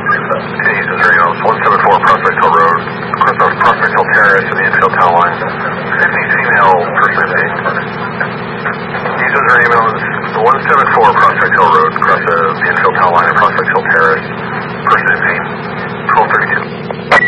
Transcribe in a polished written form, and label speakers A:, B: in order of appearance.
A: East is Ramos, 174 Prospect Hill Road, Prospect Hill Terrace, and the infield town line. 50 female, first name 8.